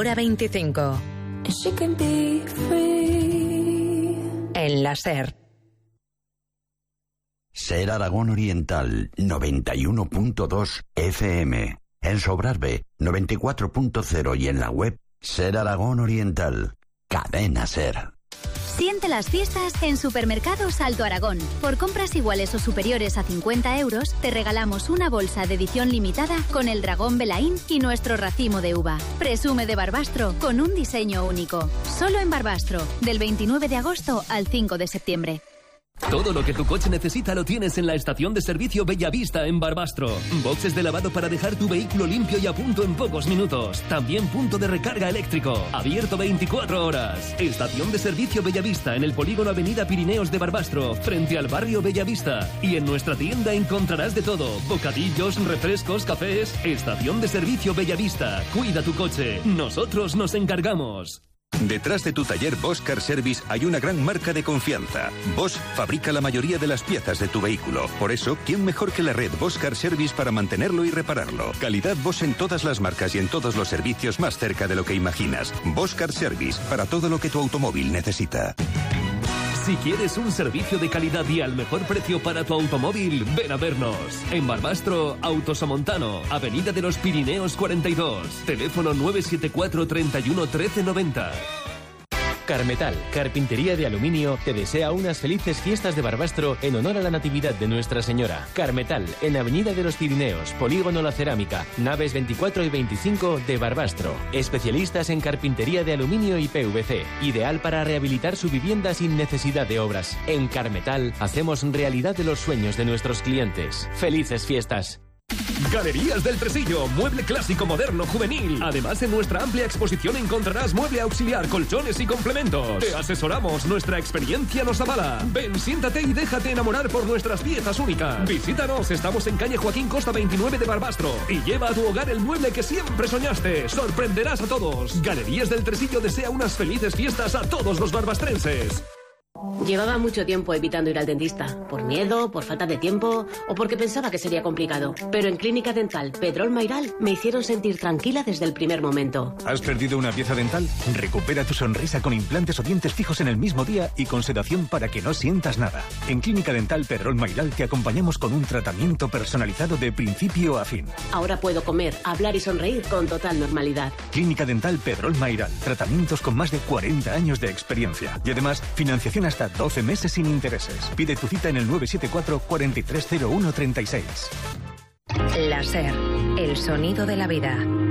Hora 25. En la SER. SER Aragón Oriental 91.2 FM. En Sobrarbe 94.0 y en la web SER Aragón Oriental. Cadena SER. Siente las fiestas en Supermercados Alto Aragón. Por compras iguales o superiores a 50 euros, te regalamos una bolsa de edición limitada con el dragón Belaín y nuestro racimo de uva. Presume de Barbastro con un diseño único. Solo en Barbastro, del 29 de agosto al 5 de septiembre. Todo lo que tu coche necesita lo tienes en la estación de servicio Bellavista en Barbastro. Boxes de lavado para dejar tu vehículo limpio y a punto en pocos minutos. También punto de recarga eléctrico. Abierto 24 horas. Estación de servicio Bellavista en el polígono Avenida Pirineos de Barbastro, frente al barrio Bellavista. Y en nuestra tienda encontrarás de todo. Bocadillos, refrescos, cafés. Estación de servicio Bellavista. Cuida tu coche. Nosotros nos encargamos. Detrás de tu taller Bosch Car Service hay una gran marca de confianza. Bosch fabrica la mayoría de las piezas de tu vehículo. Por eso, ¿quién mejor que la red Bosch Car Service para mantenerlo y repararlo? Calidad Bosch en todas las marcas y en todos los servicios más cerca de lo que imaginas. Bosch Car Service, para todo lo que tu automóvil necesita. Si quieres un servicio de calidad y al mejor precio para tu automóvil, ven a vernos. En Barbastro, Autosomontano, Avenida de los Pirineos 42. Teléfono 974 31 13 90. Carmetal, carpintería de aluminio, te desea unas felices fiestas de Barbastro en honor a la Natividad de Nuestra Señora. Carmetal, en Avenida de los Pirineos, Polígono La Cerámica, naves 24 y 25 de Barbastro. Especialistas en carpintería de aluminio y PVC, ideal para rehabilitar su vivienda sin necesidad de obras. En Carmetal, hacemos realidad de los sueños de nuestros clientes. ¡Felices fiestas! Galerías del Tresillo, mueble clásico, moderno, juvenil. Además, en nuestra amplia exposición encontrarás mueble auxiliar, colchones y complementos. Te asesoramos, nuestra experiencia nos avala. Ven, siéntate y déjate enamorar por nuestras piezas únicas. Visítanos, estamos en calle Joaquín Costa 29 de Barbastro. Y lleva a tu hogar el mueble que siempre soñaste. Sorprenderás a todos. Galerías del Tresillo desea unas felices fiestas a todos los barbastrenses. Llevaba mucho tiempo evitando ir al dentista, por miedo, por falta de tiempo o porque pensaba que sería complicado. Pero en Clínica Dental Pedrol Mayral me hicieron sentir tranquila desde el primer momento. ¿Has perdido una pieza dental? Recupera tu sonrisa con implantes o dientes fijos en el mismo día y con sedación para que no sientas nada. En Clínica Dental Pedrol Mayral te acompañamos con un tratamiento personalizado de principio a fin. Ahora puedo comer, hablar y sonreír con total normalidad. Clínica Dental Pedrol Mayral. Tratamientos con más de 40 años de experiencia. Y además, financiación hasta 12 meses sin intereses. Pide tu cita en el 974 430136. La SER, el sonido de la vida.